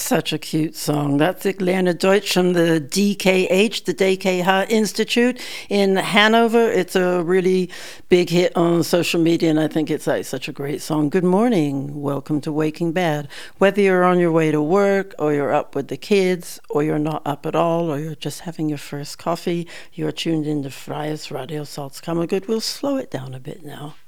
Such a cute song. That's Lena Deutsch from the DKH, the DKH Institute in Hanover. It's a really big hit on social media, and I think it's like such a great song. Good morning. Welcome to Waking Bad. Whether you're on your way to work, or you're up with the kids, or you're not up at all, or you're just having your first coffee, you're tuned into Freies Radio Salzkammergut. We'll slow it down a bit now.